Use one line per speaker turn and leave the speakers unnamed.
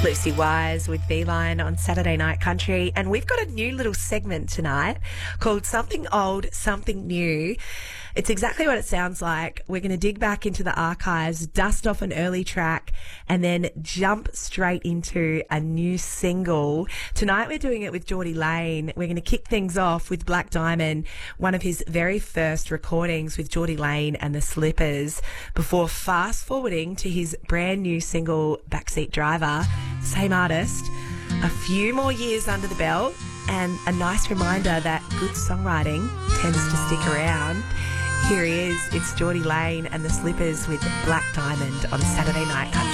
Lucy Wise with Beeline on Saturday Night Country, and we've got a new little segment tonight called Something Old, Something New. It's exactly what it sounds like. We're going to dig back into the archives, dust off an early track, and then jump straight into a new single. Tonight we're doing it with Geordie Lane. We're going to kick things off with Black Diamond, one of his very first recordings with Geordie Lane and the Slippers, before fast forwarding to his brand new single, Backseat Driver. Same artist, a few more years under the belt, and a nice reminder that good songwriting tends to stick around. Here he is, it's Geordie Lane and the Slippers with Black Diamond on Saturday Night Country.